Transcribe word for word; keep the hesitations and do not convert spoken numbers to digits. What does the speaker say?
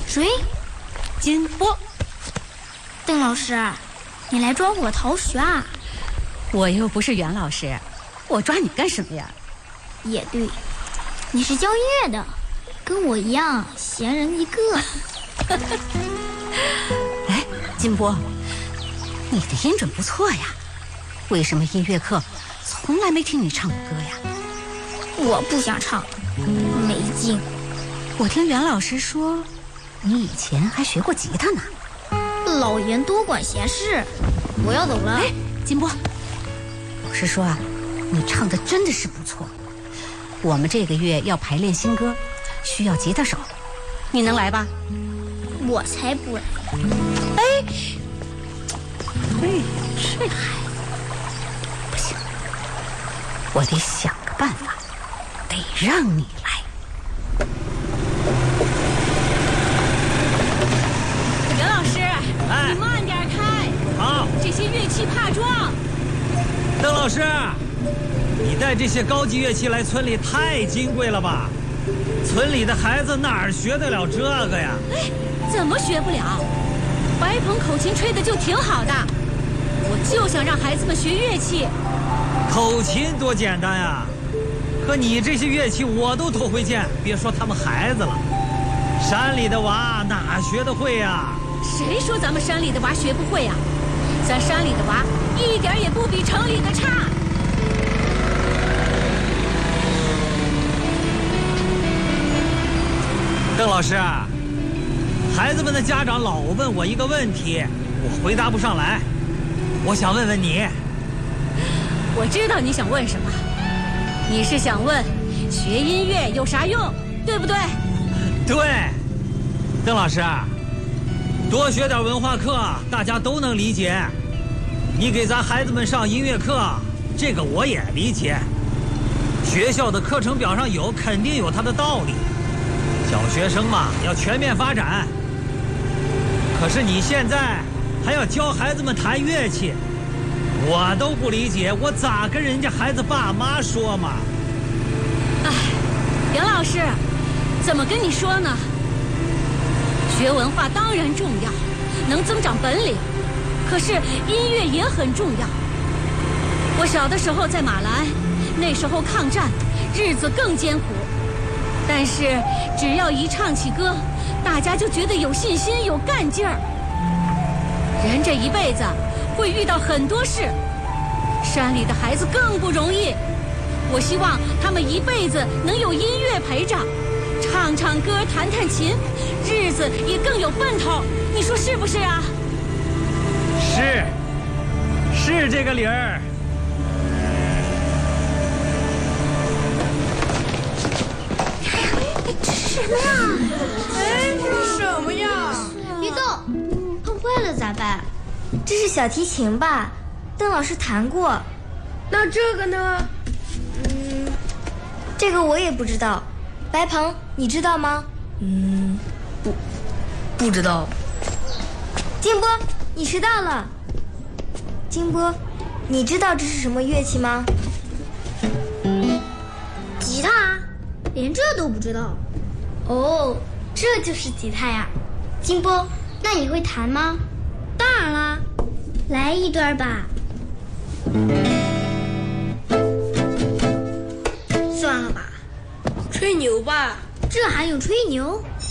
谁？ 金波。 邓老师，你来抓我逃学啊？ 我又不是袁老师，我抓你干什么呀？ 也对，你是教音乐的，跟我一样闲人一个。 哎，金波，你的音准不错呀，为什么音乐课从来没听你唱过歌呀？ 我不想唱，没劲。 我听袁老师说，你以前还学过吉他呢。 老严多管闲事，我要走了。 哎，金波，老师说啊，你唱的真的是不错。我们这个月要排练新歌，需要吉他手，你能来吧？ 我才不来！ 哎，哎，这孩子不行，我得想个办法，得让你来。袁老师， 哎， 你慢点开。 好， 这些乐器怕撞。 邓老师，你带这些高级乐器来村里太金贵了吧？村里的孩子哪儿学得了这个呀？ 哎，怎么学不了？白鹏口琴吹的就挺好的，我就想让孩子们学乐器。 口琴多简单呀，可你这些乐器我都头回见，别说他们孩子了，山里的娃哪学得会呀？ 谁说咱们山里的娃学不会呀？咱山里的娃一点也不比城里的差。 邓老师，孩子们的家长老问我一个问题，我回答不上来，我想问问你。 我知道你想问什么，你是想问学音乐有啥用，对不对？ 对，邓老师，多学点文化课，大家都能理解。你给咱孩子们上音乐课，这个我也理解。学校的课程表上有，肯定有它的道理。小学生嘛，要全面发展。可是你现在还要教孩子们弹乐器，我都不理解，我咋跟人家孩子爸妈说嘛？ 哎，杨老师，怎么跟你说呢？学文化当然重要，能增长本领，可是音乐也很重要。我小的时候在马兰，那时候抗战，日子更艰苦。但是只要一唱起歌，大家就觉得有信心、有干劲儿。人这一辈子会遇到很多事，山里的孩子更不容易。我希望他们一辈子能有音乐陪着，唱唱歌、弹弹琴，日子也更有奔头。你说是不是啊？ 是，是这个理儿。 什么呀？ 哎，这是什么呀？ 别动，碰坏了咋办？这是小提琴吧？邓老师弹过。 那这个呢？ 嗯，这个我也不知道。白鹏，你知道吗？ 嗯，不，不知道。 金波，你迟到了。金波，你知道这是什么乐器吗？吉他，连这都不知道。哦，这就是吉他呀。金波，那你会弹吗？当然啦，来一段吧。 算了吧，吹牛吧。 这还用吹牛？